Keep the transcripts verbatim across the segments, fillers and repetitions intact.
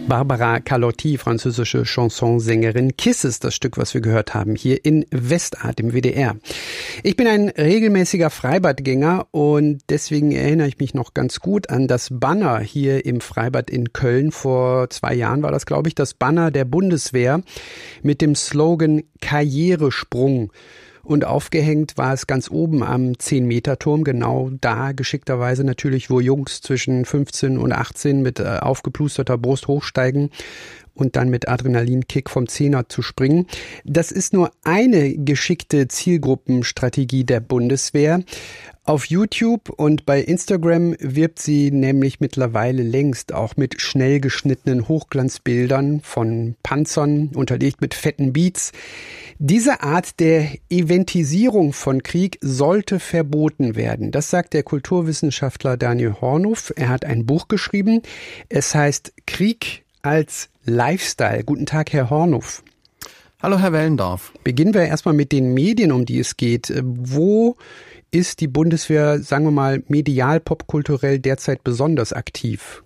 Barbara Carlotti, französische Chansonsängerin. Kisses, das Stück, was wir gehört haben, hier in Westart im W D R. Ich bin ein regelmäßiger Freibadgänger und deswegen erinnere ich mich noch ganz gut an das Banner hier im Freibad in Köln. Vor zwei Jahren war das, glaube ich, das Banner der Bundeswehr mit dem Slogan Karrieresprung. Und aufgehängt war es ganz oben am zehn-Meter-Turm, genau da geschickterweise natürlich, wo Jungs zwischen fünfzehn und achtzehn mit äh, aufgeplusterter Brust hochsteigen und dann mit Adrenalinkick vom Zehner zu springen. Das ist nur eine geschickte Zielgruppenstrategie der Bundeswehr. Auf YouTube und bei Instagram wirbt sie nämlich mittlerweile längst auch mit schnell geschnittenen Hochglanzbildern von Panzern, unterlegt mit fetten Beats. Diese Art der Eventisierung von Krieg sollte verboten werden. Das sagt der Kulturwissenschaftler Daniel Hornuf. Er hat ein Buch geschrieben. Es heißt Krieg als Lifestyle. Guten Tag, Herr Hornuf. Hallo, Herr Wellendorf. Beginnen wir erstmal mit den Medien, um die es geht. Wo ist die Bundeswehr, sagen wir mal, medial, popkulturell derzeit besonders aktiv?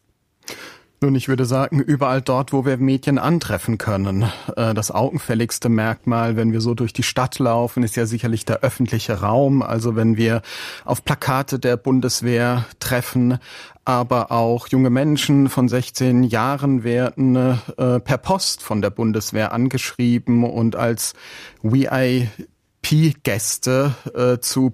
Nun, ich würde sagen, überall dort, wo wir Medien antreffen können. Das augenfälligste Merkmal, wenn wir so durch die Stadt laufen, ist ja sicherlich der öffentliche Raum. Also wenn wir auf Plakate der Bundeswehr treffen, aber auch junge Menschen von sechzehn Jahren werden äh, per Post von der Bundeswehr angeschrieben und als V I P-Gäste äh, zu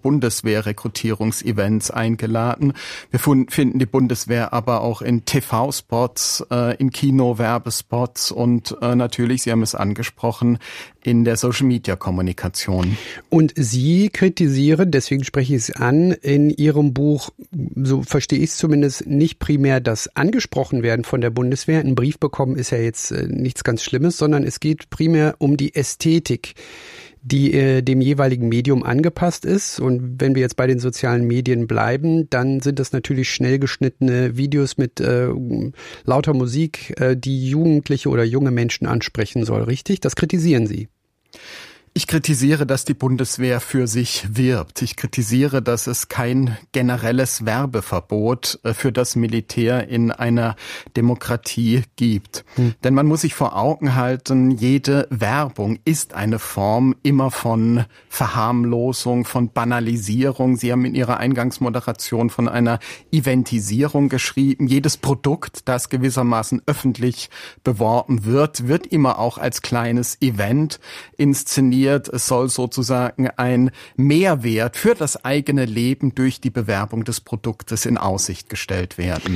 Bundeswehr-Rekrutierungsevents eingeladen. Wir fun- finden die Bundeswehr aber auch in T V-Spots, äh, in Kino-Werbespots und äh, natürlich, Sie haben es angesprochen, in der Social-Media-Kommunikation. Und Sie kritisieren, deswegen spreche ich es an, in Ihrem Buch, so verstehe ich es zumindest, nicht primär das angesprochen werden von der Bundeswehr. Ein Brief bekommen ist ja jetzt äh, nichts ganz Schlimmes, sondern es geht primär um die Ästhetik, die äh, dem jeweiligen Medium angepasst ist. Und wenn wir jetzt bei den sozialen Medien bleiben, dann sind das natürlich schnell geschnittene Videos mit äh, lauter Musik, äh, die Jugendliche oder junge Menschen ansprechen soll. Richtig? Das kritisieren Sie. Ich kritisiere, dass die Bundeswehr für sich wirbt. Ich kritisiere, dass es kein generelles Werbeverbot für das Militär in einer Demokratie gibt. Hm. Denn man muss sich vor Augen halten, jede Werbung ist eine Form immer von Verharmlosung, von Banalisierung. Sie haben in Ihrer Eingangsmoderation von einer Eventisierung geschrieben. Jedes Produkt, das gewissermaßen öffentlich beworben wird, wird immer auch als kleines Event inszeniert. Es soll sozusagen ein Mehrwert für das eigene Leben durch die Bewerbung des Produktes in Aussicht gestellt werden.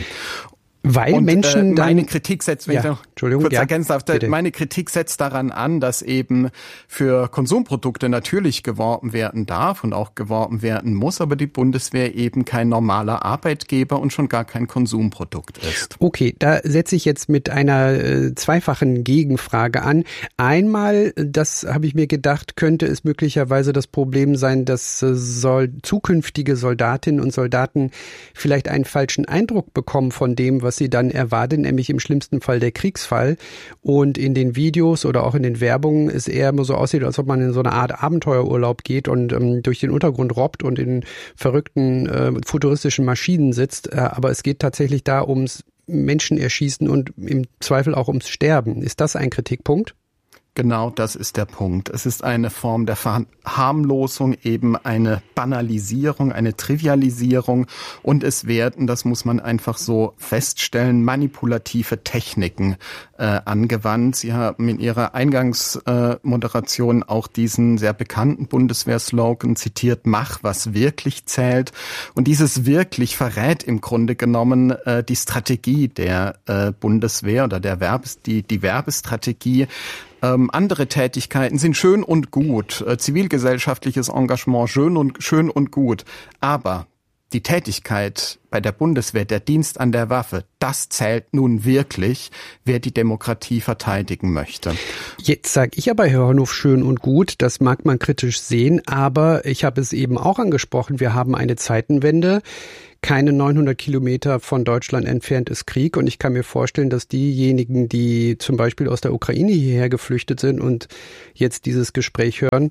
Weil und, Menschen äh, meine dann, Kritik setzt, wenn ja, ich noch Entschuldigung, kurz ja, ergänzen darf, bitte. meine Kritik setzt daran an, dass eben für Konsumprodukte natürlich geworben werden darf und auch geworben werden muss, aber die Bundeswehr eben kein normaler Arbeitgeber und schon gar kein Konsumprodukt ist. Okay, da setze ich jetzt mit einer äh, zweifachen Gegenfrage an. Einmal, das habe ich mir gedacht, könnte es möglicherweise das Problem sein, dass äh, soll, zukünftige Soldatinnen und Soldaten vielleicht einen falschen Eindruck bekommen von dem, was sie dann erwarten, nämlich im schlimmsten Fall der Kriegsfall. Und in den Videos oder auch in den Werbungen es eher immer so aussieht, als ob man in so eine Art Abenteuerurlaub geht und ähm, durch den Untergrund robbt und in verrückten äh, futuristischen Maschinen sitzt. Äh, aber es geht tatsächlich da ums Menschen erschießen und im Zweifel auch ums Sterben. Ist das ein Kritikpunkt? Genau das ist der Punkt. Es ist eine Form der Verharmlosung, eben eine Banalisierung, eine Trivialisierung und es werden, das muss man einfach so feststellen, manipulative Techniken äh, angewandt. Sie haben in Ihrer Eingangsmoderation äh, auch diesen sehr bekannten Bundeswehr-Slogan zitiert, mach, was wirklich zählt. Und dieses wirklich verrät im Grunde genommen äh, die Strategie der äh, Bundeswehr oder der Werbes, die, die Werbestrategie. Ähm, andere Tätigkeiten sind schön und gut, äh, zivilgesellschaftliches Engagement schön und schön und gut, aber die Tätigkeit bei der Bundeswehr, der Dienst an der Waffe, das zählt nun wirklich, wer die Demokratie verteidigen möchte. Jetzt sage ich aber, Herr Hornuf, schön und gut, das mag man kritisch sehen, aber ich habe es eben auch angesprochen, wir haben eine Zeitenwende. Keine neunhundert Kilometer von Deutschland entfernt ist Krieg und ich kann mir vorstellen, dass diejenigen, die zum Beispiel aus der Ukraine hierher geflüchtet sind und jetzt dieses Gespräch hören,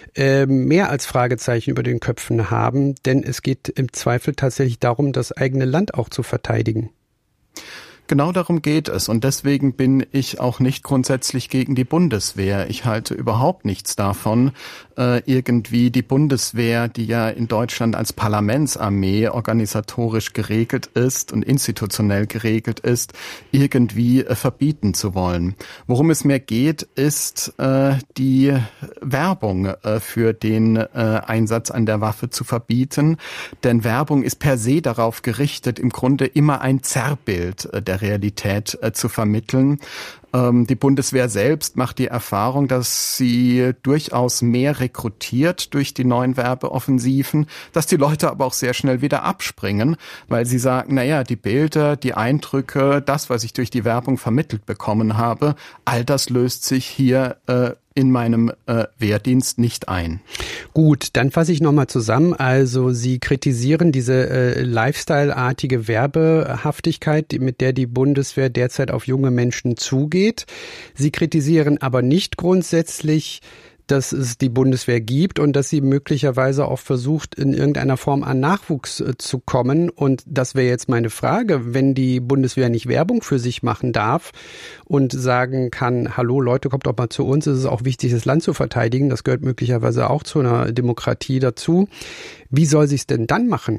mehr als Fragezeichen über den Köpfen haben, denn es geht im Zweifel tatsächlich darum, das eigene Land auch zu verteidigen. Genau darum geht es. Und deswegen bin ich auch nicht grundsätzlich gegen die Bundeswehr. Ich halte überhaupt nichts davon, äh, irgendwie die Bundeswehr, die ja in Deutschland als Parlamentsarmee organisatorisch geregelt ist und institutionell geregelt ist, irgendwie äh, verbieten zu wollen. Worum es mir geht, ist äh, die Werbung äh, für den äh, Einsatz an der Waffe zu verbieten. Denn Werbung ist per se darauf gerichtet, im Grunde immer ein Zerrbild äh, der Realität äh, zu vermitteln. Ähm, die Bundeswehr selbst macht die Erfahrung, dass sie durchaus mehr rekrutiert durch die neuen Werbeoffensiven, dass die Leute aber auch sehr schnell wieder abspringen, weil sie sagen, naja, die Bilder, die Eindrücke, das, was ich durch die Werbung vermittelt bekommen habe, all das löst sich hier äh, in meinem äh, Wehrdienst nicht ein. Gut, dann fasse ich nochmal zusammen. Also Sie kritisieren diese äh, Lifestyle-artige Werbehaftigkeit, mit der die Bundeswehr derzeit auf junge Menschen zugeht. Sie kritisieren aber nicht grundsätzlich, dass es die Bundeswehr gibt und dass sie möglicherweise auch versucht, in irgendeiner Form an Nachwuchs äh, zu kommen. Und das wäre jetzt meine Frage, wenn die Bundeswehr nicht Werbung für sich machen darf und sagen kann, hallo Leute, kommt doch mal zu uns, es ist auch wichtig, das Land zu verteidigen, das gehört möglicherweise auch zu einer Demokratie dazu. Wie soll sie es denn dann machen?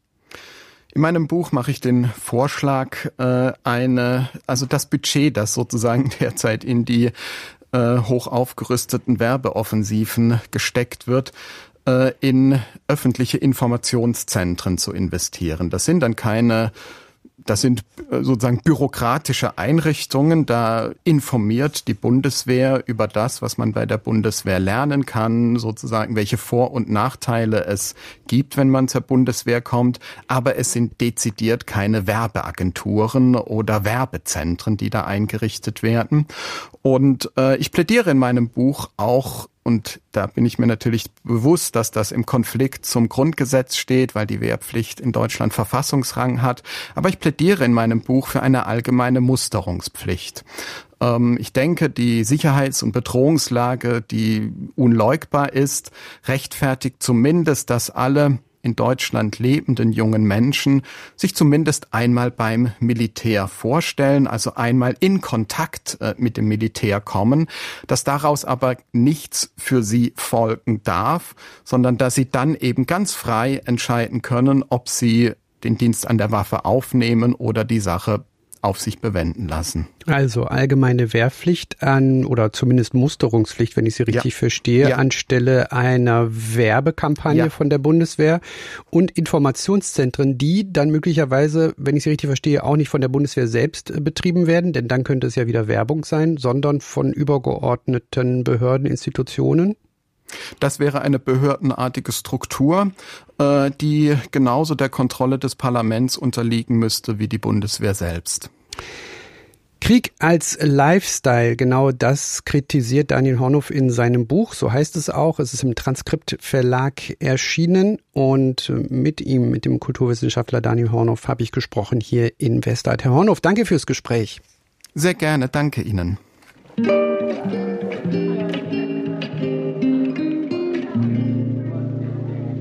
In meinem Buch mache ich den Vorschlag, äh, eine, also das Budget, das sozusagen derzeit in die äh, hoch aufgerüsteten Werbeoffensiven gesteckt wird, äh, in öffentliche Informationszentren zu investieren. Das sind dann keine Das sind sozusagen bürokratische Einrichtungen. Da informiert die Bundeswehr über das, was man bei der Bundeswehr lernen kann, sozusagen welche Vor- und Nachteile es gibt, wenn man zur Bundeswehr kommt. Aber es sind dezidiert keine Werbeagenturen oder Werbezentren, die da eingerichtet werden. Und äh, ich plädiere in meinem Buch auch, und da bin ich mir natürlich bewusst, dass das im Konflikt zum Grundgesetz steht, weil die Wehrpflicht in Deutschland Verfassungsrang hat. Aber ich plädiere in meinem Buch für eine allgemeine Musterungspflicht. Ähm, ich denke, die Sicherheits- und Bedrohungslage, die unleugbar ist, rechtfertigt zumindest, dass alle in Deutschland lebenden jungen Menschen sich zumindest einmal beim Militär vorstellen, also einmal in Kontakt äh, mit dem Militär kommen, dass daraus aber nichts für sie folgen darf, sondern dass sie dann eben ganz frei entscheiden können, ob sie den Dienst an der Waffe aufnehmen oder die Sache auf sich bewenden lassen. Also allgemeine Wehrpflicht an, oder zumindest Musterungspflicht, wenn ich sie richtig ja. verstehe, ja. anstelle einer Werbekampagne ja. von der Bundeswehr und Informationszentren, die dann möglicherweise, wenn ich sie richtig verstehe, auch nicht von der Bundeswehr selbst betrieben werden, denn dann könnte es ja wieder Werbung sein, sondern von übergeordneten Behörden, Institutionen. Das wäre eine behördenartige Struktur, äh, die genauso der Kontrolle des Parlaments unterliegen müsste wie die Bundeswehr selbst. Krieg als Lifestyle, genau das kritisiert Daniel Hornow in seinem Buch, so heißt es auch. Es ist im Transkript Verlag erschienen und mit ihm, mit dem Kulturwissenschaftler Daniel Hornow, habe ich gesprochen hier in Westart. Herr Hornow, danke fürs Gespräch. Sehr gerne, danke Ihnen.